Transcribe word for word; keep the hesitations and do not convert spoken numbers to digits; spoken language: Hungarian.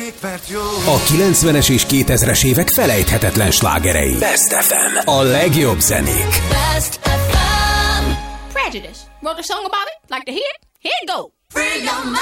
Elég, mert jó. A kilencvenes és kétezres évek felejthetetlen slágerei. Best ef em. A legjobb zenék. Best ef em. Prejudice. Wrote a song about it? Like to hear it? Here it go. Free your mind.